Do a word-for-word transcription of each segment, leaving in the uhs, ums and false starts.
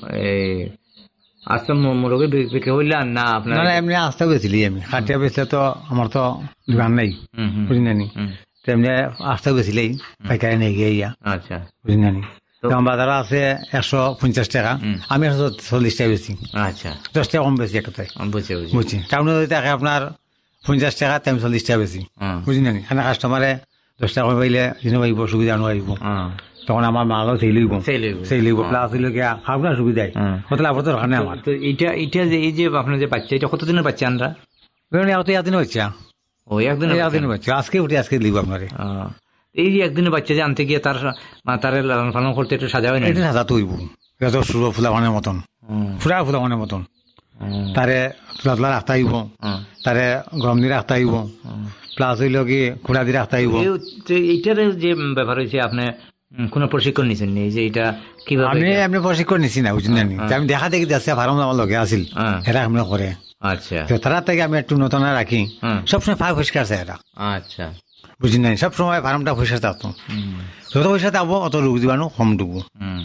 এই আস্তে মুরগি বিক্রি হইলে না আপনার না এমনি আস্তে বেছিলি আমি খাটিয়া বেচলে তো আমার তো দোকান নাই বুঝলি নি তেমনি আস্তে বেছিলেই পাইকারি নিয়ে গিয়ে ইয়া আচ্ছা বুঝলি নি বাজার আছে একশো পঞ্চাশ টাকা আমি একশো চল্লিশ টাকা বেশি আচ্ছা দশ টাকা কম বেশি একটাই বুঝছি বুঝছি টাউনে যদি থাকে আপনার পঞ্চাশ টাকা তেমন চল্লিশ টাকা বেশি বুঝলি নি এখানে কাস্টমারে দশ টাকা পাইলে যিনি পাইব সুবিধা নোৱাৰিব তখন আমার মালও সেই লইব সেই লইব প্লাস হইল গিয়া খাওয়া না সুবিধায় কত লাভ তো দরকার নেই আমার তো এটা এটা যে এই যে আপনার যে বাচ্চা এটা কতদিনের বাচ্চা আমরা এত একদিনে বাচ্চা ও একদিন একদিনে বাচ্চা আজকে উঠে আজকে লিব আপনার এই যে একদিনের বাচ্চা যে আনতে গিয়ে তার তার লালন পালন করতে একটু সাজা হয় না এটা সাজা তৈব এত সুর ফুলাবানের মতন ফুরা ফুলাবানের মতন তারে তুলা তুলা রাখতে আইব তারে গরম দিয়ে রাখতে আইব প্লাস হইল কি খুঁড়া দিয়ে রাখতে আইব এইটার যে ব্যাপার হয়েছে আপনি কোন প্রশিক্ষণ নিছেন নি যে এটা কিভাবে আমি এমনি প্রশিক্ষণ নিছি না বুঝলেন আমি দেখা দেখি যাচ্ছে ফার্ম আমার লগে আছিল এরা এমনি করে আচ্ছা তারা থেকে আমি একটু নতুন রাখি সবসময় ফাইভ পরিষ্কার আছে এরা আচ্ছা বুঝলি না সবসময় ফার্মটা পরিষ্কার থাকতো যত পয়সা থাকবো অত রোগ জীবাণু কম ডুবো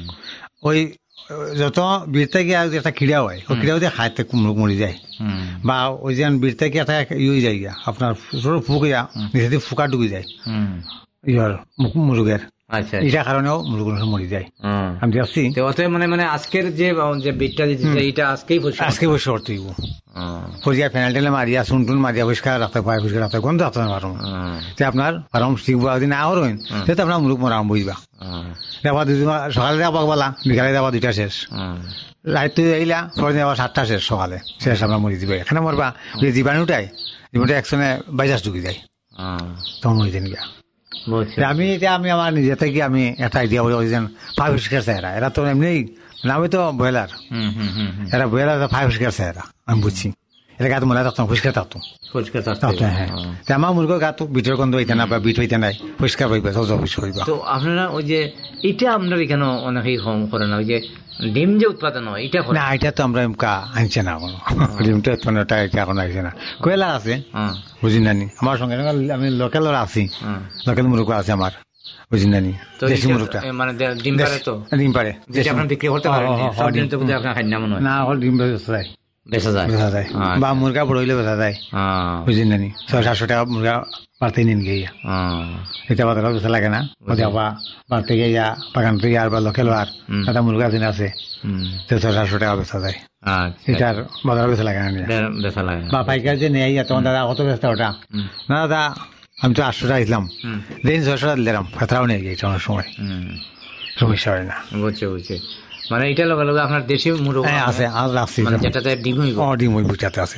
ওই যত বীর থেকে একটা কিড়া হয় ওই কিড়াও দিয়ে খাইতে কুমড়ো মরি যায় বা ওই যে বীর থেকে একটা ইয়ে যায় গিয়া আপনার ফুক ইয়া নিজে ফুকা ঢুকে যায় ইয়ার মুরগের আচ্ছা এটা কারণেও মুরগুলো মরি যায় আমি যাচ্ছি মানে মানে আজকের যে যে বিটটা দিচ্ছে এটা আজকেই আজকে বসে করতে হইব ফজিয়া ফেনাল টেলে মারিয়া শুন টুন মারিয়া পরিষ্কার রাখতে পারে পরিষ্কার রাখতে গন্ধ রাখতে পারো আপনার ফার্ম শিখবো যদি না হইন সেটা আপনার মুরগ মরাম বুঝবা আবার দুদিন সকালে যাবা বলা বিকালে যাবা দুইটা শেষ রাত আইলা পরে আবার সাতটা শেষ সকালে শেষ আমরা মরি দিবে এখানে মরবা জীবাণুটাই জীবাণুটা একসঙ্গে বাইজাস ঢুকে যায় তখন মরি দেন গিয়া আমি এটা আমি আমার নিজে থেকে আমি একটা আইডিয়া বলে ফাইভ স্কেয়ার এরা এরা তো এমনি আমি তো ব্রয়লার এরা ব্রয়লার ফাইভ স্কেয়ার এরা আমি বুঝছি এটা গাত মনে থাকতাম পরিষ্কার থাকতো পরিষ্কার থাকতো হ্যাঁ আমার মুরগো গাত বিটের গন্ধ হইতে না বা বিট হইতে নাই পরিষ্কার পাইবে সব হইবা তো আপনারা ওই যে এটা আপনার এখানে অনেকেই কম করে না ওই যে ডিম যে উৎপাদন হয় এটা না এটা তো আমরা আনছে না কোনো ডিমটা উৎপন্নটা এটা এখন আইছে না কয়লা আছে বুঝি নানি আমার সঙ্গে আমি লোকাল আছি লোকাল মুরগ আছে আমার বুঝি নানি দেশি মুরগটা মানে ডিম পারে তো ডিম পারে আপনি বিক্রি করতে পারেন সব ডিম তো আপনার খাই না মনে হয় না হল ডিম বেচা বেচা যায় বেচা যায় বা মুরগা বড় হইলে বেচা যায় বুঝি নানি ছয় সাতশো টাকা মুরগা বাড়তে নিন গিয়া এটা বাজার বেচা লাগে না বা বাড়তে গিয়া বাগান থেকে আর বা লোকাল আর একটা মুরগা দিন আছে ছয় সাতশো টাকা বেচা যায় এটার বাজার বেচা লাগে না বেচা লাগে বা পাইকার যে নেই তখন দাদা কত বেচতা ওটা না দাদা আমি তো আটশো টাকা দিলাম দিন ছয়শো টাকা দিলাম ফেতরাও নিয়ে গিয়েছে অনেক সময় সমস্যা হয় না বুঝছে বুঝছে মানে এটা লগে লগে আপনার দেশি মুরগ আছে আর রাখছি যেটাতে ডিম হইব ডিম হইব যেটাতে আছে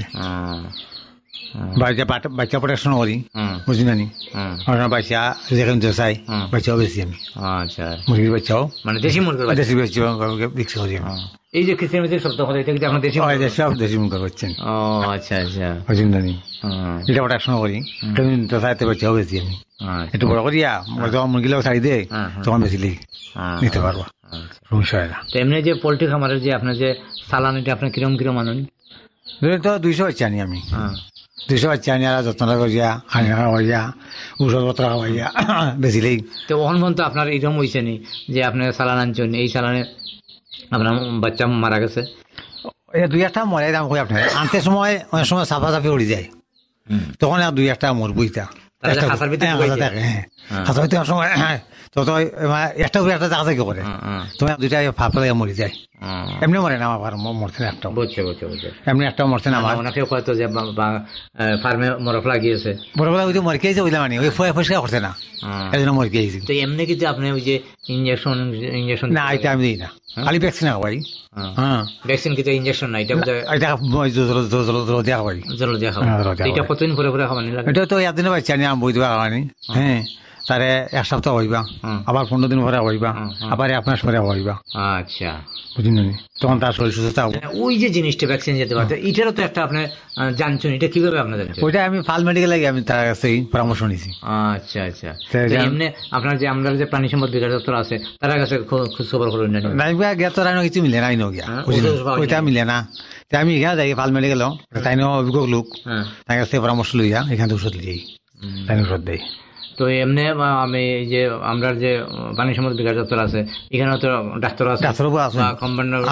বাচ্চা প্রোটেকশন করি বুঝি নানি বাচ্চা যেখানে চাই বাচ্চাও বেশি আমি আচ্ছা মুরগির বাচ্চাও মানে দেশি মুরগির দেশি বাচ্চা বিক্রি করি এই যে খ্রিস্টান সপ্তাহ এটা কি আপনার দেশি সব দেশি মুরগি করছেন ও আচ্ছা আচ্ছা বুঝি নানি এটা প্রোটেকশন করি চাইতে বাচ্চাও বেশি আমি একটু বড় করিয়া যখন মুরগিগুলো ছাড়ি দেয় তখন বেশি নিতে পারবো সমস্যা হয় না। তো এমনি যে পোল্ট্রি খামারের যে আপনার যে সালানিটা আপনার কিরম কিরম আনুন তো দুইশো বাচ্চা আনি আমি দুইশো বাচ্চা আনি আর যত্ন করিয়া খানি খাওয়া করিয়া ওষুধপত্র খাওয়াইয়া বেশিলেই তো ওখান পর্যন্ত আপনার এরকম হয়েছে নি যে আপনার সালান আনছেন এই সালানে আপনার বাচ্চা মারা গেছে দুই একটা মরে দাম কই আপনার আনতে সময় অনেক সময় সাফা সাফি উড়ি যায় তখন আর দুই একটা মরবো ইটা হাসার ভিতরে সময় তো তো একটা একটা জায়গা থেকে করে তুমি দুইটা ফাঁপা মরে যায় এমনি মরে না আমার মরছে না একটা বুঝছে বুঝছে বুঝছে এমনি একটা মরছে না আমার ওনাকে হয়তো যে ফার্মে মরফ লাগিয়েছে বড়বেলা ওই যে মরে গিয়েছে ওইটা মানে ওই পরিষ্কার করছে না এই জন্য মরে গিয়েছে তো এমনি কিন্তু আপনি ওই যে ইঞ্জেকশন ইঞ্জেকশন না এটা আমি দিই না খালি ভ্যাকসিন খাওয়াই হ্যাঁ ভ্যাকসিন কিন্তু ইঞ্জেকশন না এটা এটা জল দিয়া খাওয়াই জল দিয়া খাওয়াই এটা কতদিন পরে পরে খাওয়ানি লাগে এটা তো একদিনে বাচ্চা নিয়ে আমি বই দেওয়া খাওয়ানি হ্যাঁ তারে এক সপ্তাহ হইবা আবার পনেরো দিন পরে হইবা আবার এক মাস পরে হইবা আচ্ছা বুঝলেন তখন তার শরীর সুস্থ থাকবে ওই যে জিনিসটা ভ্যাকসিন যেতে পারতো এটারও তো একটা আপনি জানছেন এটা কিভাবে আপনার জানছেন ওইটা আমি ফাল মেডিকেল লাগে আমি তার কাছে পরামর্শ নিয়েছি আচ্ছা আচ্ছা এমনি আপনার যে আমরা যে প্রাণী সম্পদ বিকাশ দপ্তর আছে তার কাছে খোঁজ খবর করুন না গেত কিছু মিলে না গিয়া ওইটা মিলে না আমি এখানে যাই ফাল মেডিকেল তাই অভিজ্ঞ লোক তার কাছে পরামর্শ লইয়া এখান থেকে ওষুধ লিয়ে তাই ওষুধ দেয় তো এমনি আমি যে আমরা যে প্রাণী সম্পদ বিকাশ দপ্তর আছে এখানে তো ডাক্তার আছে ডাক্তারও আছে কম্পাউন্ডার